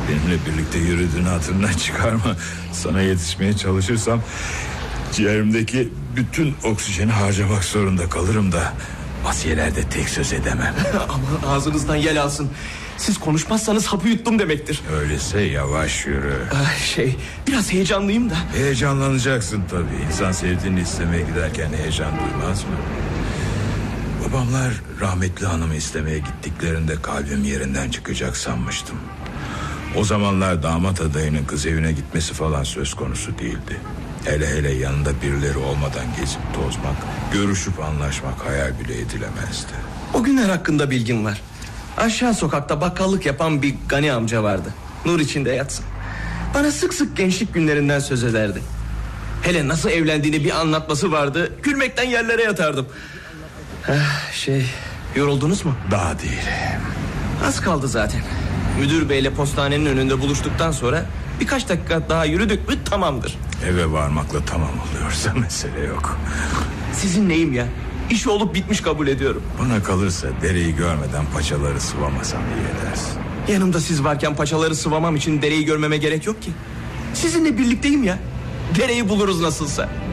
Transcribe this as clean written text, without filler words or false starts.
Benimle birlikte yürüdüğünü hatırından çıkarma. Sana yetişmeye çalışırsam ciğerimdeki bütün oksijeni harcamak zorunda kalırım da vasiyelerde tek söz edemem. Ama ağzınızdan yel alsın. Siz konuşmazsanız hapı yuttum demektir. Öyleyse yavaş yürü. Biraz heyecanlıyım da. Heyecanlanacaksın tabii. İnsan sevdiğini istemeye giderken heyecan duymaz mı? Babamlar rahmetli hanımı istemeye gittiklerinde kalbim yerinden çıkacak sanmıştım. O zamanlar damat adayının kız evine gitmesi falan söz konusu değildi. Hele yanında birileri olmadan gezip tozmak, görüşüp anlaşmak hayal bile edilemezdi. O günler hakkında bilgim var. Aşağı sokakta bakkallık yapan bir Gani amca vardı. Nur içinde yatsın. Bana sık sık gençlik günlerinden söz ederdi. Hele nasıl evlendiğini bir anlatması vardı. Gülmekten yerlere yatardım. Yoruldunuz mu? Daha değil. Az kaldı zaten. Müdür beyle postanenin önünde buluştuktan sonra birkaç dakika daha yürüdük mü tamamdır. Eve varmakla tamam oluyorsa mesele yok. Sizin neyim ya? İş olup bitmiş kabul ediyorum. Bana kalırsa dereyi görmeden paçaları sıvamasam iyi edersin. Yanımda siz varken paçaları sıvamam için dereyi görmeme gerek yok ki. Sizinle birlikteyim ya. Dereyi buluruz nasılsa.